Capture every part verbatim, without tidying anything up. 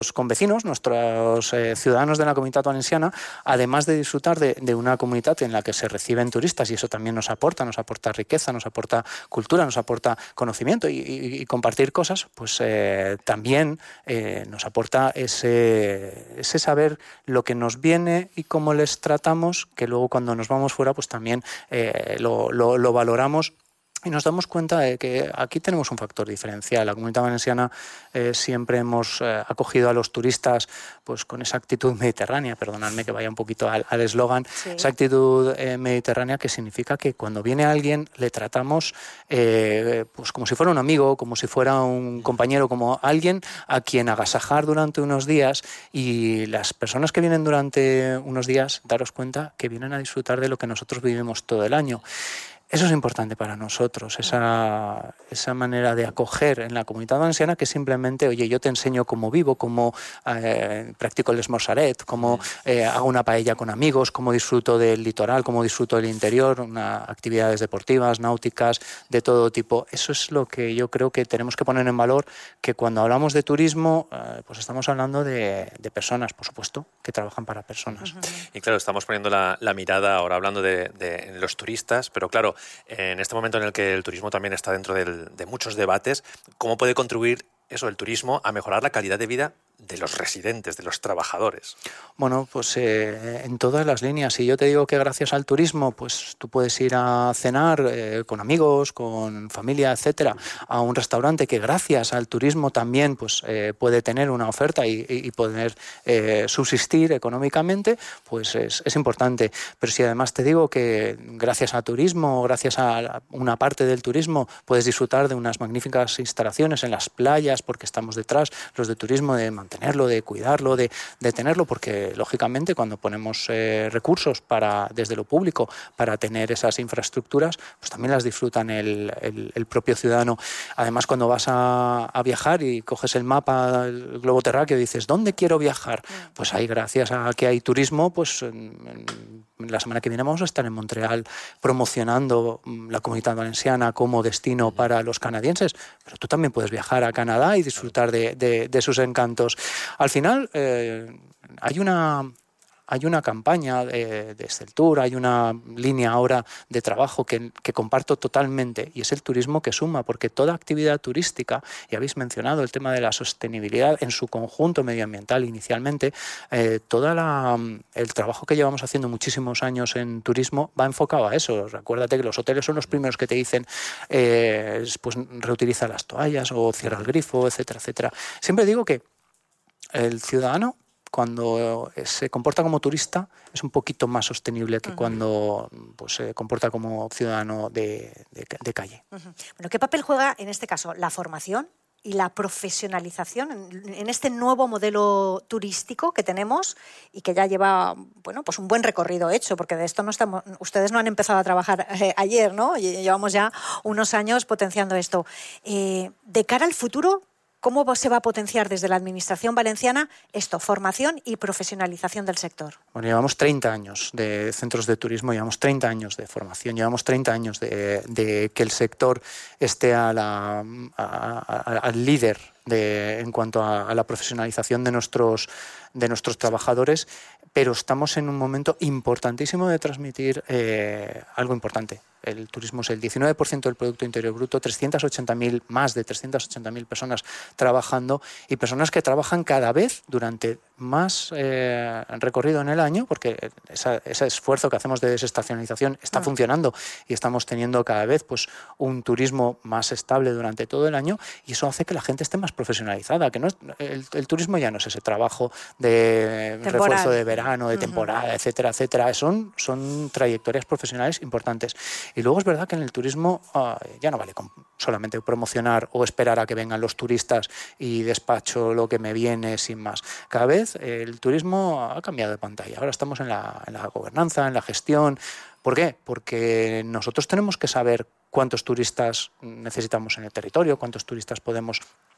convecinos, nuestros eh, ciudadanos de la Comunitat Valenciana, además de disfrutar de, de una comunidad en la que se reciben turistas, y eso también nos aporta, nos aporta riqueza, nos aporta cultura, nos aporta conocimiento y, y, y compartir cosas, pues eh, también eh, nos aporta ese, ese saber lo que nos viene y cómo les tratamos, que luego cuando nos vamos fuera pues también eh, lo, lo, lo valoramos. Y nos damos cuenta de que aquí tenemos un factor diferencial. La Comunitat Valenciana eh, siempre hemos eh, acogido a los turistas pues con esa actitud mediterránea, perdonadme que vaya un poquito al eslogan, sí. esa actitud eh, mediterránea que significa que cuando viene alguien le tratamos eh, pues como si fuera un amigo, como si fuera un compañero, como alguien a quien agasajar durante unos días, y las personas que vienen durante unos días, daros cuenta que vienen a disfrutar de lo que nosotros vivimos todo el año. Eso es importante para nosotros, esa, esa manera de acoger en la Comunitat Valenciana, que simplemente, oye, yo te enseño cómo vivo, cómo eh, practico el esmorzaret, cómo eh, hago una paella con amigos, cómo disfruto del litoral, cómo disfruto del interior, una, actividades deportivas, náuticas, de todo tipo. Eso es lo que yo creo que tenemos que poner en valor, que cuando hablamos de turismo, eh, pues estamos hablando de, de personas, por supuesto, que trabajan para personas. Uh-huh. Y claro, estamos poniendo la, la mirada ahora hablando de, de los turistas, pero claro, en este momento en el que el turismo también está dentro del, de muchos debates, ¿cómo puede contribuir eso, el turismo, a mejorar la calidad de vida de los residentes, de los trabajadores? Bueno, pues eh, en todas las líneas. Si yo te digo que gracias al turismo, pues tú puedes ir a cenar eh, con amigos, con familia, etcétera, a un restaurante que gracias al turismo también pues eh, puede tener una oferta y, y poder eh, subsistir económicamente, pues es, es importante. Pero si además te digo que gracias al turismo, gracias a una parte del turismo, puedes disfrutar de unas magníficas instalaciones en las playas, porque estamos detrás, los de turismo, de mantenerlo, de cuidarlo, de, de tenerlo, porque lógicamente cuando ponemos eh, recursos para, desde lo público para tener esas infraestructuras, pues también las disfrutan el, el, el propio ciudadano. Además, cuando vas a, a viajar y coges el mapa, el globo terráqueo, y dices, ¿dónde quiero viajar? Pues ahí, gracias a que hay turismo, pues en, en la semana que viene vamos a estar en Montreal promocionando la Comunitat Valenciana como destino para los canadienses, pero tú también puedes viajar a Canadá y disfrutar de, de, de sus encantos. Al final, eh, hay una... Hay una campaña de, de Esteltur, hay una línea ahora de trabajo que, que comparto totalmente, y es el turismo que suma, porque toda actividad turística, y habéis mencionado el tema de la sostenibilidad en su conjunto medioambiental inicialmente, eh, todo el trabajo que llevamos haciendo muchísimos años en turismo va enfocado a eso. Recuérdate que los hoteles son los primeros que te dicen eh, pues reutiliza las toallas o cierra el grifo, etcétera, etcétera. Siempre digo que el ciudadano, cuando se comporta como turista, es un poquito más sostenible que uh-huh. cuando pues, se comporta como ciudadano de, de, de calle. Uh-huh. Bueno, ¿qué papel juega en este caso la formación y la profesionalización en, en este nuevo modelo turístico que tenemos y que ya lleva, bueno, pues un buen recorrido hecho, porque de esto no estamos, ustedes no han empezado a trabajar eh, ayer, ¿no? Llevamos ya unos años potenciando esto. Eh, de cara al futuro, ¿cómo se va a potenciar desde la Administración valenciana esto, formación y profesionalización del sector? Bueno, llevamos treinta años de centros de turismo, llevamos treinta años de formación, llevamos treinta años de, de que el sector esté a la, a, a, al líder de, en cuanto a, a la profesionalización de nuestros, de nuestros trabajadores, pero estamos en un momento importantísimo de transmitir eh, algo importante. El turismo es el diecinueve por ciento del Producto Interior Bruto, trescientas ochenta mil, más de trescientas ochenta mil personas trabajando, y personas que trabajan cada vez durante más eh, recorrido en el año, porque esa, ese esfuerzo que hacemos de desestacionalización está ah. funcionando y estamos teniendo cada vez pues, un turismo más estable durante todo el año, y eso hace que la gente esté más profesionalizada, que no es, el, el turismo ya no es ese trabajo de temporal, refuerzo de verano, de temporada, uh-huh. etcétera, etcétera. Son, son trayectorias profesionales importantes. Y luego es verdad que en el turismo uh, ya no vale con solamente promocionar o esperar a que vengan los turistas y despacho lo que me viene sin más. Cada vez eh, el turismo ha cambiado de pantalla. Ahora estamos en la, en la gobernanza, en la gestión. ¿Por qué? Porque nosotros tenemos que saber cuántos turistas necesitamos en el territorio, cuántos turistas podemos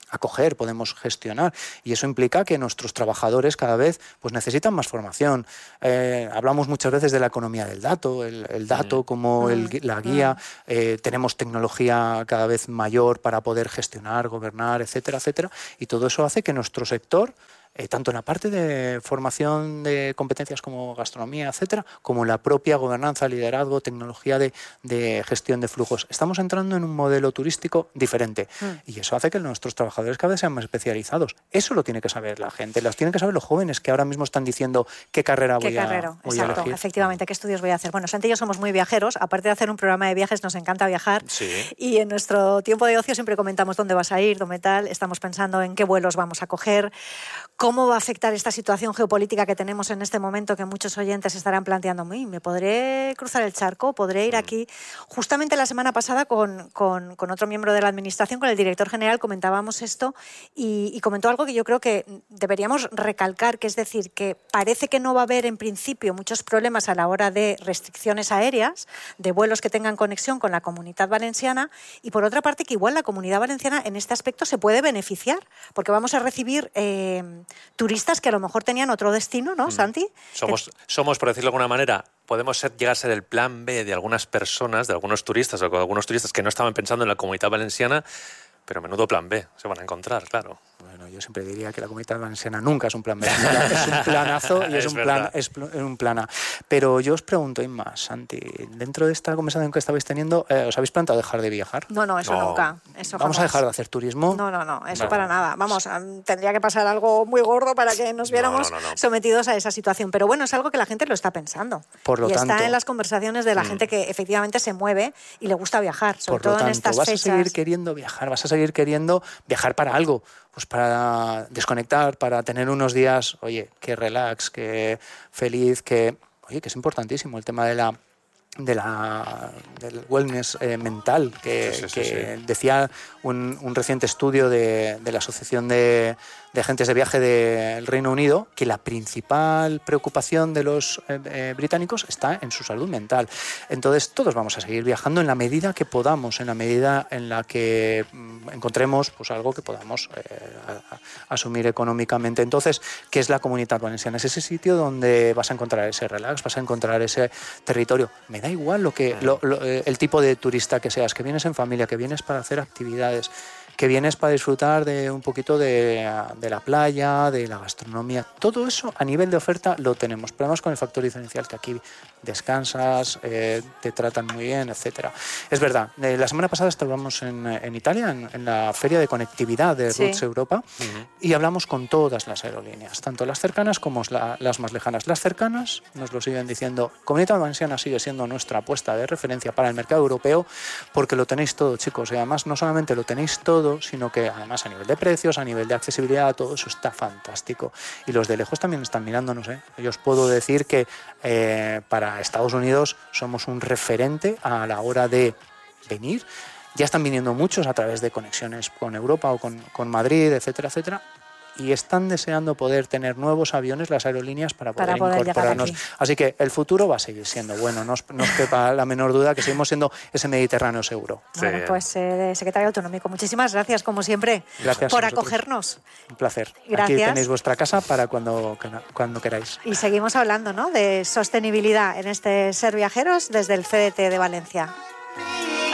acoger, podemos gestionar. Y eso implica que nuestros trabajadores cada vez pues, necesitan más formación. Eh, hablamos muchas veces de la economía del dato, el, el dato como Mm. el, la guía. Eh, tenemos tecnología cada vez mayor para poder gestionar, gobernar, etcétera, etcétera. Y todo eso hace que nuestro sector, Eh, tanto en la parte de formación de competencias como gastronomía, etcétera, como en la propia gobernanza, liderazgo, tecnología de, de gestión de flujos. Estamos entrando en un modelo turístico diferente mm. y eso hace que nuestros trabajadores cada vez sean más especializados. Eso lo tiene que saber la gente, lo tienen que saber los jóvenes que ahora mismo están diciendo qué carrera voy, ¿Qué a, carrera? voy Exacto, a elegir. Efectivamente, qué estudios voy a hacer. Bueno, Santi y yo somos muy viajeros, aparte de hacer un programa de viajes nos encanta viajar sí. y en nuestro tiempo de ocio siempre comentamos dónde vas a ir, dónde tal, estamos pensando en qué vuelos vamos a coger, cómo va a afectar esta situación geopolítica que tenemos en este momento, que muchos oyentes estarán planteando, ¿me podré cruzar el charco? ¿Podré ir aquí? Justamente la semana pasada con, con, con otro miembro de la Administración, con el director general, comentábamos esto y, y comentó algo que yo creo que deberíamos recalcar, que es decir, que parece que no va a haber en principio muchos problemas a la hora de restricciones aéreas, de vuelos que tengan conexión con la Comunitat Valenciana, y por otra parte que igual la Comunidad Valenciana en este aspecto se puede beneficiar, porque vamos a recibir eh, turistas que a lo mejor tenían otro destino, ¿no, Santi? Somos, que... somos, por decirlo de alguna manera, podemos ser, llegar a ser el plan B de algunas personas, de algunos turistas o de algunos turistas que no estaban pensando en la Comunitat Valenciana, pero menudo plan B se van a encontrar, claro. Bueno, yo siempre diría que la Comunitat Valenciana nunca es un plan B, es un planazo y es, es un plan, es un plan A. Pero yo os pregunto, Inma, Santi, dentro de esta conversación que estabais teniendo, eh, ¿os habéis planteado dejar de viajar? No, no, eso no. nunca. Eso ¿Vamos jamás. a dejar de hacer turismo? No, no, no, eso no. para nada. Vamos, tendría que pasar algo muy gordo para que nos viéramos no, no, no, no. sometidos a esa situación. Pero bueno, es algo que la gente lo está pensando. Por lo y tanto, está en las conversaciones de la mm. gente que efectivamente se mueve y le gusta viajar, sobre por todo lo tanto, en estas vas fechas. a seguir queriendo viajar, vas a seguir queriendo viajar para algo, pues para desconectar, para tener unos días, oye, que relax, que feliz, que, oye, que es importantísimo el tema de la de la, del wellness eh, mental, que, sí, sí, que sí, sí. decía un, un reciente estudio de, de la Asociación de, de Agentes de Viaje del Reino Unido, que la principal preocupación de los eh, eh, británicos está en su salud mental. Entonces, todos vamos a seguir viajando en la medida que podamos, en la medida en la que mm, encontremos pues, algo que podamos eh, a, a, asumir económicamente. Entonces, ¿qué es la Comunitat Valenciana? Es ese sitio donde vas a encontrar ese relax, vas a encontrar ese territorio. Me da igual lo que, lo, lo, el tipo de turista que seas, que vienes en familia, que vienes para hacer actividades, que vienes para disfrutar de un poquito de, de la playa, de la gastronomía. Todo eso a nivel de oferta lo tenemos. Pero además con el factor diferencial que aquí descansas, eh, te tratan muy bien, etcétera. Es verdad, eh, la semana pasada estábamos en, en Italia, en, en la feria de conectividad de sí. Roots Europa, uh-huh. y hablamos con todas las aerolíneas, tanto las cercanas como la, las más lejanas. Las cercanas nos lo siguen diciendo, Comunitat Valenciana sigue siendo nuestra apuesta de referencia para el mercado europeo, porque lo tenéis todo, chicos, y además no solamente lo tenéis todo, sino que además a nivel de precios, a nivel de accesibilidad, todo eso está fantástico. Y los de lejos también están mirándonos, ¿eh? Yo os puedo decir que eh, para Estados Unidos somos un referente a la hora de venir. Ya están viniendo muchos a través de conexiones con Europa o con, con Madrid, etcétera, etcétera. Y están deseando poder tener nuevos aviones las aerolíneas para poder, para poder incorporarnos. Así que el futuro va a seguir siendo bueno, no os, no os quepa la menor duda que seguimos siendo ese Mediterráneo seguro. Bueno, sí. pues eh, secretario autonómico, muchísimas gracias, como siempre, gracias por acogernos. Un placer. Gracias. Aquí tenéis vuestra casa para cuando, cuando queráis. Y seguimos hablando, ¿no?, de sostenibilidad en este Ser Viajeros desde el C D T de Valencia.